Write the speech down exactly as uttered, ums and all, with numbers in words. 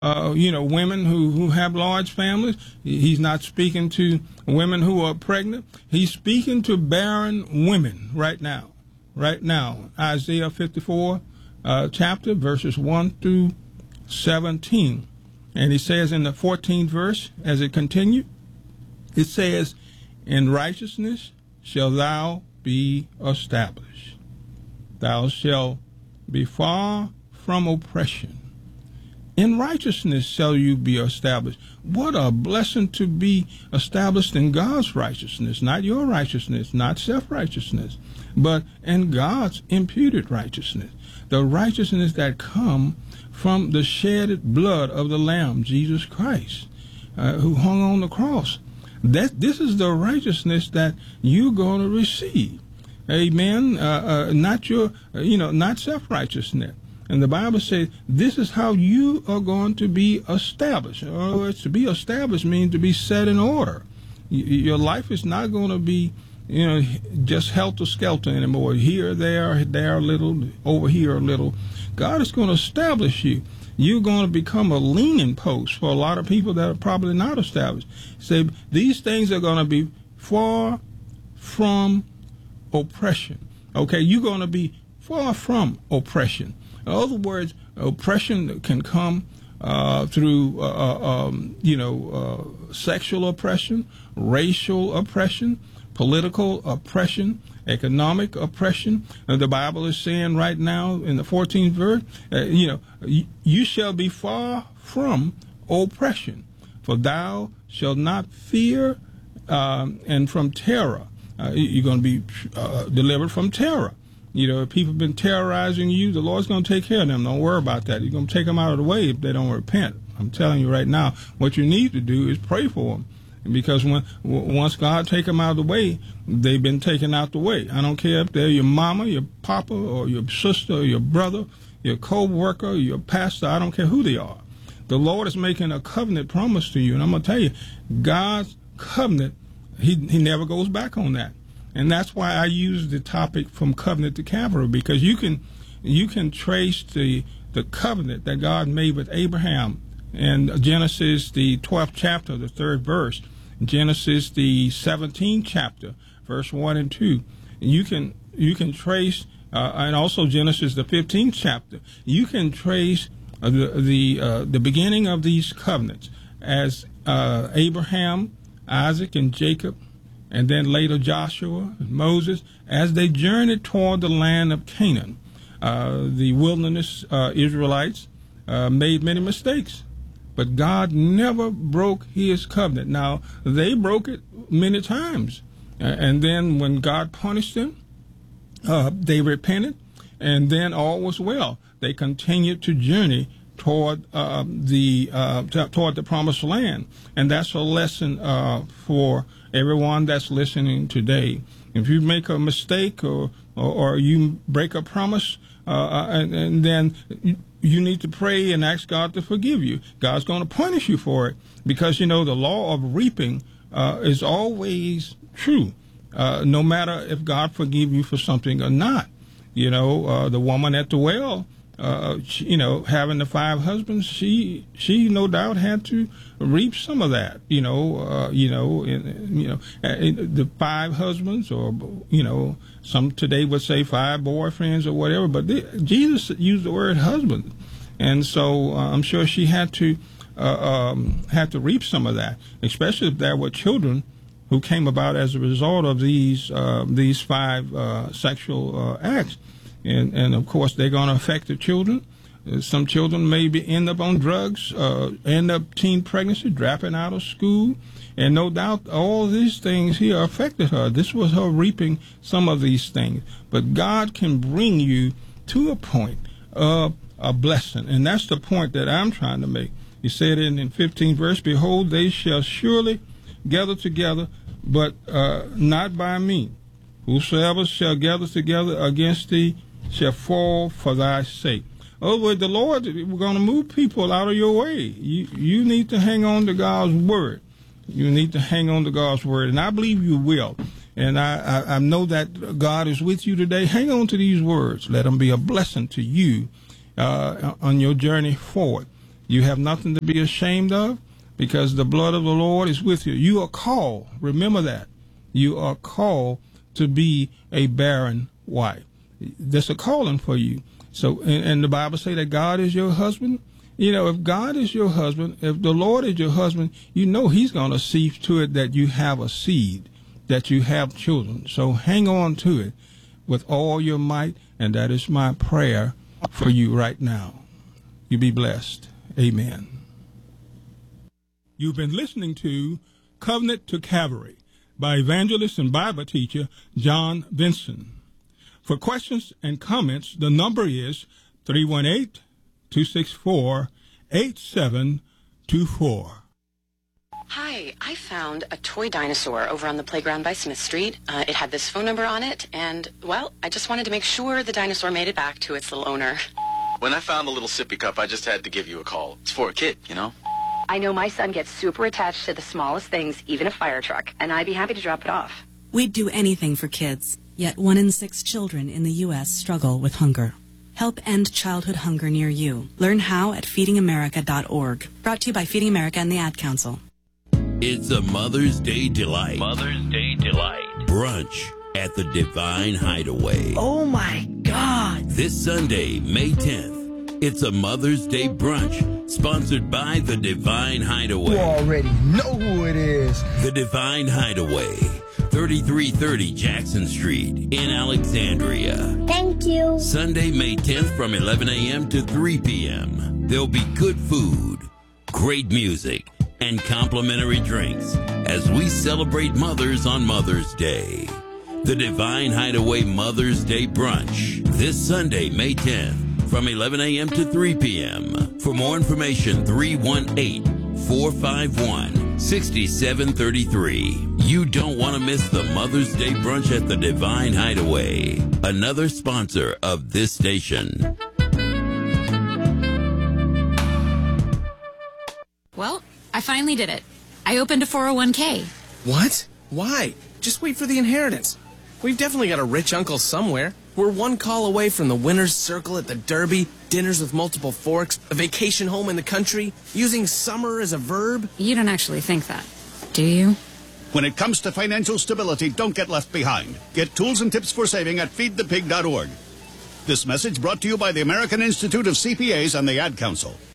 uh, you know, women who, who have large families. He's not speaking to women who are pregnant. He's speaking to barren women right now. Right now, Isaiah fifty-four uh, chapter, verses one through seventeen. And he says in the fourteenth verse, as it continued, it says, "In righteousness shall thou be established. Thou shalt be far from oppression. In righteousness shall you be established." What a blessing to be established in God's righteousness, not your righteousness, not self-righteousness, but in God's imputed righteousness, the righteousness that come from the shedded blood of the Lamb, Jesus Christ, uh, who hung on the cross. That this is the righteousness that you're going to receive. Amen. Uh, uh, not your, uh, you know, not self-righteousness. And the Bible says this is how you are going to be established. In other words, to be established means to be set in order. Y- your life is not going to be, you know, just helter-skelter anymore. Here, there, there a little, over here a little. God is going to establish you. You're going to become a leaning post for a lot of people that are probably not established. Say, these things are going to be far from oppression. Okay, you're going to be far from oppression. In other words, oppression can come uh, through, uh, um, you know, uh, sexual oppression, racial oppression, political oppression, economic oppression. Uh, the Bible is saying right now in the fourteenth verse, uh, you know, you, you shall be far from oppression, for thou shalt not fear um, and from terror. Uh, you're going to be uh, delivered from terror. You know, if people have been terrorizing you, the Lord's going to take care of them. Don't worry about that. He's going to take them out of the way if they don't repent. I'm telling you right now, what you need to do is pray for them. Because when w- once God take them out of the way, they've been taken out the way. I don't care if they're your mama, your papa, or your sister, or your brother, your co-worker, your pastor. I don't care who they are. The Lord is making a covenant promise to you. And I'm going to tell you, God's covenant, he, he never goes back on that. And that's why I use the topic from covenant to Calvary, because you can you can trace the the covenant that God made with Abraham in Genesis, the twelfth chapter, the third verse, Genesis, the seventeenth chapter, verse one and two. And you can you can trace, uh, and also Genesis, the fifteenth chapter. You can trace uh, the the uh, the beginning of these covenants as uh, Abraham, Isaac, and Jacob, and then later Joshua and Moses, as they journeyed toward the land of Canaan. Uh, the wilderness uh, Israelites uh, made many mistakes, but God never broke his covenant. Now, they broke it many times, uh, and then when God punished them, uh, they repented, and then all was well. They continued to journey toward uh, the uh, t- toward the promised land, and that's a lesson uh, for everyone that's listening today. If you make a mistake or or, or you break a promise, uh, and, and then you, you need to pray and ask God to forgive you. God's going to punish you for it, because you know the law of reaping uh, is always true, uh, no matter if God forgive you for something or not. You know, uh, the woman at the well, Uh, she, you know, having the five husbands, she she no doubt had to reap some of that. You know, uh, you know, in, you know, in the five husbands, or you know, some today would say five boyfriends or whatever. But they, Jesus used the word husband, and so uh, I'm sure she had to uh, um, had to reap some of that, especially if there were children who came about as a result of these uh, these five uh, sexual uh, acts. And, and of course, they're going to affect the children. Uh, some children maybe end up on drugs, uh, end up teen pregnancy, dropping out of school. And no doubt all these things here affected her. This was her reaping some of these things. But God can bring you to a point of a blessing. And that's the point that I'm trying to make. He said in in fifteenth verse, "Behold, they shall surely gather together, but uh, not by me. Whosoever shall gather together against thee shall fall for thy sake." Oh, the Lord, we're going to move people out of your way. You you need to hang on to God's word. You need to hang on to God's word, and I believe you will. And I, I, I know that God is with you today. Hang on to these words. Let them be a blessing to you uh, on your journey forward. You have nothing to be ashamed of, because the blood of the Lord is with you. You are called, remember that. You are called to be a barren wife. There's a calling for you. So, and, and the Bible say that God is your husband. You know, if God is your husband, if the Lord is your husband, you know he's going to see to it that you have a seed, that you have children. So hang on to it with all your might, and that is my prayer for you right now. You be blessed. Amen. You've been listening to Covenant to Calvary by evangelist and Bible teacher John Vinson. For questions and comments, the number is three one eight, two six four, eight seven two four. Hi, I found a toy dinosaur over on the playground by Smith Street. Uh, it had this phone number on it, and, well, I just wanted to make sure the dinosaur made it back to its little owner. When I found the little sippy cup, I just had to give you a call. It's for a kid, you know? I know my son gets super attached to the smallest things, even a fire truck, and I'd be happy to drop it off. We'd do anything for kids, yet one in six children in the U S struggle with hunger. Help end childhood hunger near you. Learn how at feeding america dot org. Brought to you by Feeding America and the Ad Council. It's a Mother's Day delight. Mother's Day delight. Brunch at the Divine Hideaway. Oh my God! This Sunday, May tenth, it's a Mother's Day brunch sponsored by the Divine Hideaway. You already know who it is. The Divine Hideaway, thirty-three thirty Jackson Street in Alexandria. Thank you. Sunday, May tenth from eleven a.m. to three p.m. There'll be good food, great music, and complimentary drinks as we celebrate mothers on Mother's Day. The Divine Hideaway Mother's Day Brunch, this Sunday, May tenth, from eleven a.m. to three p.m. For more information, three one eight, four five one, six seven three three. You don't want to miss the Mother's Day Brunch at the Divine Hideaway, another sponsor of this station. Well, I finally did it. I opened a four oh one k. What? Why? Just wait for the inheritance. We've definitely got a rich uncle somewhere. We're one call away from the winner's circle at the Derby, dinners with multiple forks, a vacation home in the country, using summer as a verb. You don't actually think that, do you? When it comes to financial stability, don't get left behind. Get tools and tips for saving at feed the pig dot org. This message brought to you by the American Institute of C P As and the Ad Council.